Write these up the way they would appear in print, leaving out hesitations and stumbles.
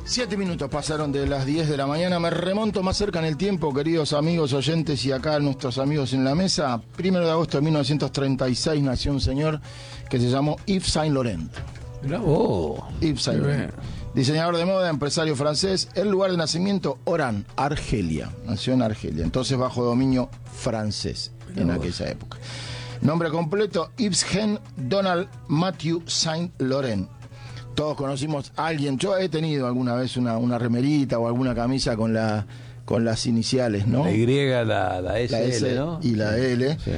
7 minutos pasaron de las 10 de la mañana. Me remonto más cerca en el tiempo, queridos amigos oyentes y acá nuestros amigos en la mesa. 1 de agosto de 1936 nació un señor que se llamó Yves Saint Laurent. ¡Bravo! Yves Saint Laurent. Diseñador de moda, empresario francés. El lugar de nacimiento, Oran, Argelia. Nació en Argelia, entonces bajo dominio francés en aquella época. Nombre completo, Yves Jean Donald Matthew Saint Laurent. Todos conocimos a alguien, yo he tenido alguna vez una remerita o alguna camisa con las iniciales, ¿no? La Y, la S, la S, ¿no? Y la L. Sí.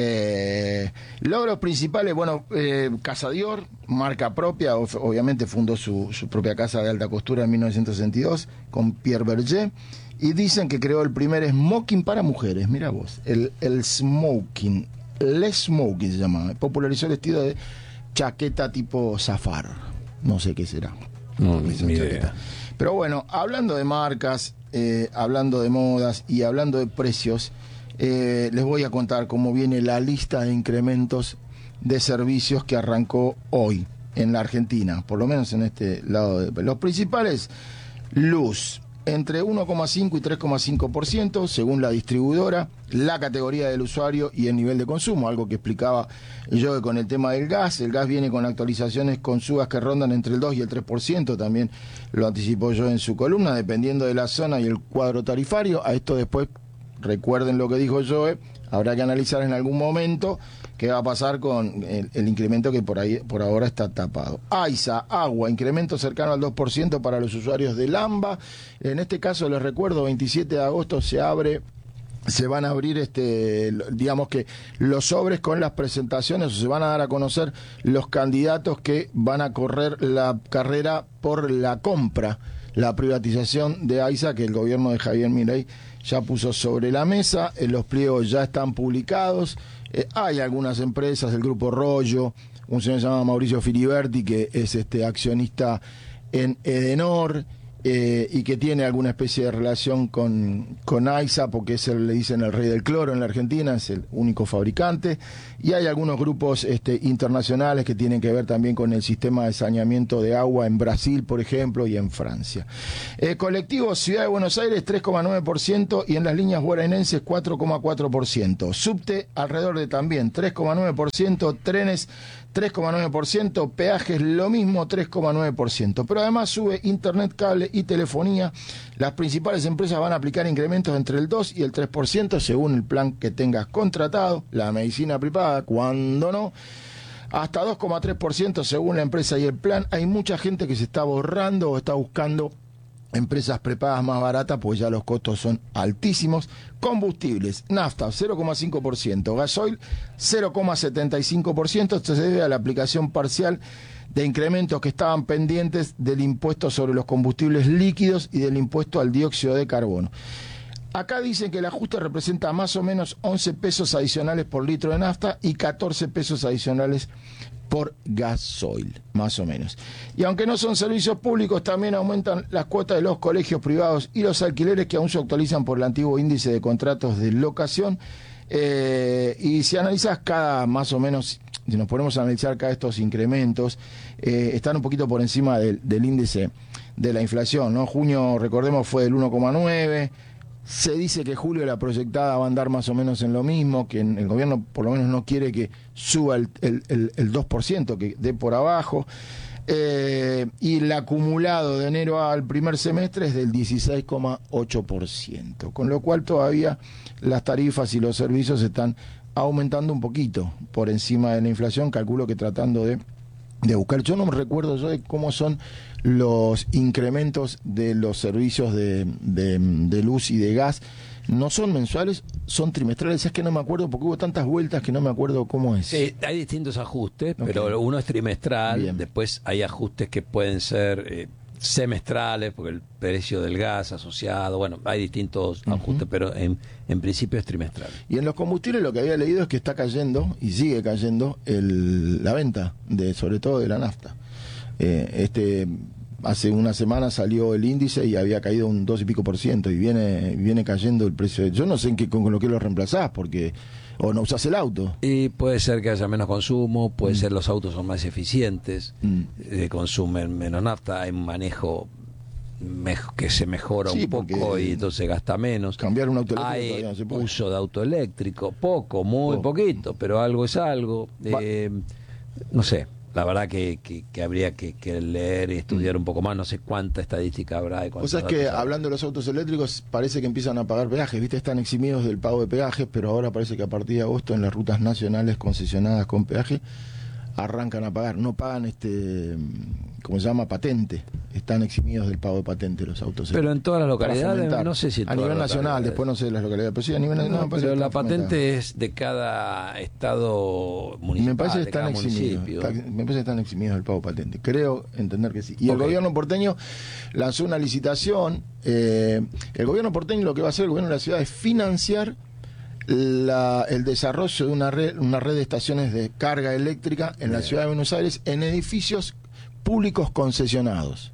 Logros principales, bueno, Casa Dior, marca propia, obviamente fundó su propia casa de alta costura en 1962 con Pierre Berger, y dicen que creó el primer smoking para mujeres, mira vos, el smoking, el smoking se llamaba, popularizó el estilo de chaqueta tipo zafar. No sé qué será. No, ni idea. Pero bueno, hablando de marcas, hablando de modas y hablando de precios, les voy a contar cómo viene la lista de incrementos de servicios que arrancó hoy en la Argentina, por lo menos en este lado de los principales. Luz, entre 1,5 y 3,5% según la distribuidora, la categoría del usuario y el nivel de consumo, algo que explicaba yo con el tema del gas. El gas viene con actualizaciones con subas que rondan entre el 2 y el 3%, también lo anticipó yo en su columna, dependiendo de la zona y el cuadro tarifario. A esto después, recuerden lo que dijo Joe, habrá que analizar en algún momento qué va a pasar con el incremento que por ahora está tapado. AISA, agua, incremento cercano al 2% para los usuarios del AMBA. En este caso, les recuerdo, 27 de agosto se van a abrir digamos que los sobres con las presentaciones, o se van a dar a conocer los candidatos que van a correr la carrera por la compra, la privatización de AISA, que el gobierno de Javier Milei ya puso sobre la mesa. Los pliegos ya están publicados. Hay algunas empresas, el grupo Rollo, un señor llamado Mauricio Filiberti, que es accionista en Edenor, y que tiene alguna especie de relación con AISA, porque le dicen el rey del cloro en la Argentina, es el único fabricante. Y hay algunos grupos internacionales que tienen que ver también con el sistema de saneamiento de agua en Brasil, por ejemplo, y en Francia. Colectivos, Ciudad de Buenos Aires 3,9% y en las líneas bonaerenses 4,4%. Subte alrededor de también 3,9%, trenes 3,9%, peajes lo mismo 3,9%. Pero además sube internet, cable y telefonía. Las principales empresas van a aplicar incrementos entre el 2 y el 3% según el plan que tengas contratado. La medicina privada, cuando no, hasta 2,3% según la empresa y el plan. Hay mucha gente que se está borrando o está buscando empresas prepagas más baratas, pues ya los costos son altísimos. Combustibles, nafta 0,5%, gasoil 0,75%. Esto se debe a la aplicación parcial de incrementos que estaban pendientes del impuesto sobre los combustibles líquidos y del impuesto al dióxido de carbono. Acá dicen que el ajuste representa más o menos 11 pesos adicionales por litro de nafta y 14 pesos adicionales por gasoil, más o menos. Y aunque no son servicios públicos, también aumentan las cuotas de los colegios privados y los alquileres, que aún se actualizan por el antiguo índice de contratos de locación. Y si analizas más o menos, si nos ponemos a analizar cada estos incrementos, están un poquito por encima del índice de la inflación, ¿no? Junio, recordemos, fue del 1,9%. Se dice que julio la proyectada va a andar más o menos en lo mismo, que el gobierno por lo menos no quiere que suba el 2%, que dé por abajo. Y el acumulado de enero al primer semestre es del 16,8%, con lo cual todavía las tarifas y los servicios están aumentando un poquito por encima de la inflación, calculo que tratando de buscar. Yo no me recuerdo yo de cómo son los incrementos de los servicios de luz y de gas. No son mensuales, son trimestrales. Es que no me acuerdo porque hubo tantas vueltas que no me acuerdo cómo es. Sí, hay distintos ajustes, okay, pero uno es trimestral. Bien. Después hay ajustes que pueden ser semestrales, porque el precio del gas asociado, bueno, hay distintos ajustes, pero en principio es trimestral. Y en los combustibles lo que había leído es que está cayendo, y sigue cayendo, la venta, sobre todo de la nafta. Hace una semana salió el índice y había caído un 2 y pico % y viene cayendo el precio. Yo no sé con lo que lo reemplazás, porque o no usás el auto. Y puede ser que haya menos consumo, puede ser los autos son más eficientes, consumen menos nafta, hay un manejo que se mejora un poco y entonces gasta menos. Cambiar un auto eléctrico hay no se puede. Uso de auto eléctrico, muy poquito, pero algo es algo. No sé, la verdad que habría que leer y estudiar un poco más. No sé cuánta estadística habrá. O sea, es que hablando de los autos eléctricos, parece que empiezan a pagar peajes, ¿viste? Están eximidos del pago de peajes, pero ahora parece que a partir de agosto en las rutas nacionales concesionadas con peaje arrancan a pagar, no pagan ¿cómo se llama? Patente. Están eximidos del pago de patente los autos. Pero en todas las localidades, no sé si a nivel nacional, después no sé las localidades, pero sí a nivel nacional. Pero la patente es de cada estado municipal. Me parece que están eximidos. Me parece que están eximidos del pago de patente. Creo entender que sí. Y el gobierno porteño lanzó una licitación. El gobierno porteño lo que va a hacer, el gobierno de la ciudad, es financiar el desarrollo de una red de estaciones de carga eléctrica en la ciudad de Buenos Aires en edificios públicos concesionados.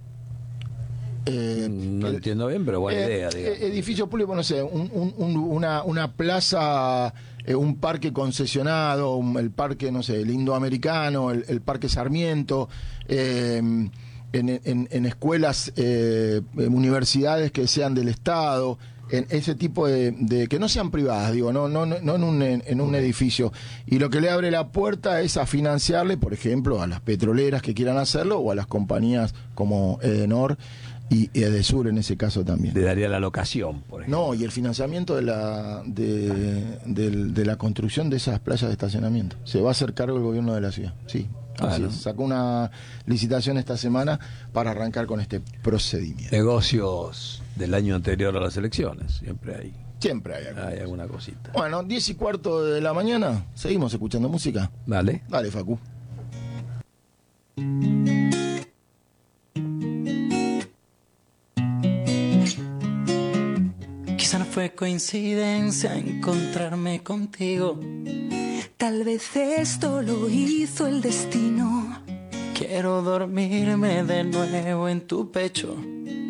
No entiendo bien, pero buena idea. Edificios públicos, no sé, una plaza, un parque concesionado, el parque, no sé, el Indoamericano, el parque Sarmiento, en escuelas, universidades que sean del Estado, en ese tipo de que no sean privadas, digo, no en un edificio. Y lo que le abre la puerta es a financiarle, por ejemplo, a las petroleras que quieran hacerlo o a las compañías como Edenor y Edesur en ese caso también. Le daría la locación, por ejemplo. No, y el financiamiento de la construcción de esas playas de estacionamiento. Se va a hacer cargo el gobierno de la ciudad, sí. Sacó una licitación esta semana para arrancar con este procedimiento. Negocios del año anterior a las elecciones, siempre hay alguna cosita. Bueno, 10:15 de la mañana, seguimos escuchando música. Dale, Facu. Quizá no fue coincidencia encontrarme contigo. Tal vez esto lo hizo el destino. Quiero dormirme de nuevo en tu pecho,